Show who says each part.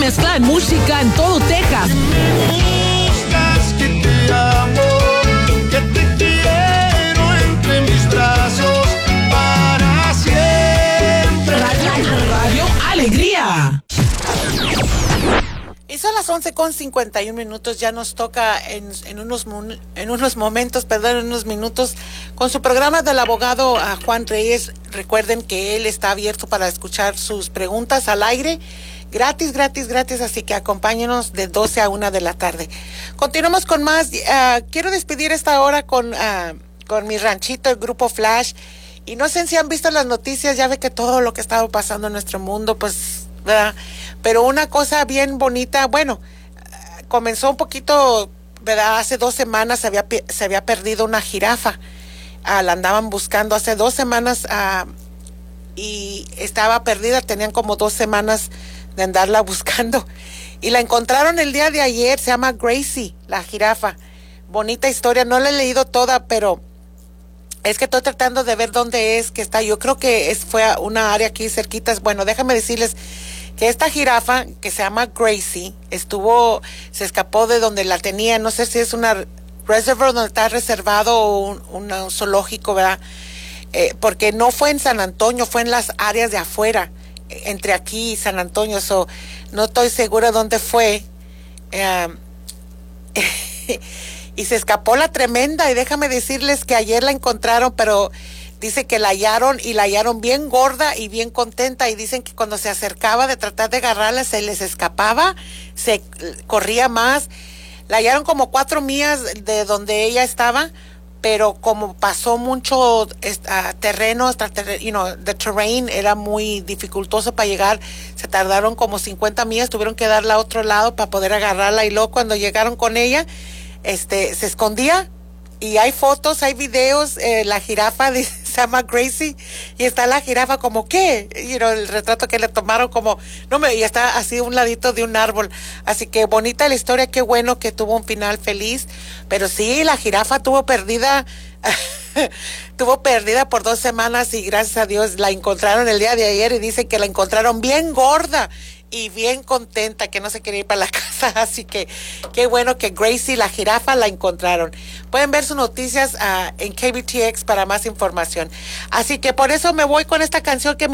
Speaker 1: mezcla de música en todo Texas.
Speaker 2: Buscas que te amo, que te quiero entre mis brazos para siempre.
Speaker 1: Radio Alegría.
Speaker 3: Y son las 11:51, ya nos toca en unos minutos, con su programa del abogado Juan Reyes. Recuerden que él está abierto para escuchar sus preguntas al aire, gratis, así que acompáñenos de 12 a 1 de la tarde. Continuamos con más. Quiero despedir esta hora con mi ranchito, el Grupo Flash, y no sé si han visto las noticias, ya ve que todo lo que está pasando en nuestro mundo, pues, ¿verdad? Pero una cosa bien bonita, bueno, comenzó un poquito, ¿verdad? Hace 2 semanas se había perdido una jirafa. La andaban buscando hace 2 semanas y estaba perdida. Tenían como 2 semanas de andarla buscando. Y la encontraron el día de ayer. Se llama Gracie, la jirafa. Bonita historia. No la he leído toda, pero es que estoy tratando de ver dónde es que está. Yo creo que fue a una área aquí cerquita. Bueno, déjame decirles que esta jirafa, que se llama Gracie, se escapó de donde la tenía. No sé si es una reservoir donde está reservado o un zoológico, ¿verdad? Porque no fue en San Antonio, fue en las áreas de afuera, entre aquí y San Antonio. No estoy segura dónde fue. Y se escapó la tremenda, y déjame decirles que ayer la encontraron, pero dice que la hallaron bien gorda y bien contenta, y dicen que cuando se acercaba de tratar de agarrarla se les escapaba, se corría más. La hallaron como 4 millas de donde ella estaba, pero como pasó mucho terreno, the terrain era muy dificultoso para llegar, se tardaron como 50 millas, tuvieron que darla a otro lado para poder agarrarla, y luego cuando llegaron con ella, se escondía. Y hay fotos, hay videos, la jirafa se llama Gracie, y está la jirafa como, ¿qué? El retrato que le tomaron y está así un ladito de un árbol. Así que bonita la historia, qué bueno que tuvo un final feliz. Pero sí, la jirafa tuvo perdida por 2 semanas, y gracias a Dios la encontraron el día de ayer, y dicen que la encontraron bien gorda y bien contenta, que no se quería ir para la casa. Así que qué bueno que Gracie, la jirafa, la encontraron. Pueden ver sus noticias en KBTX para más información. Así que por eso me voy con esta canción que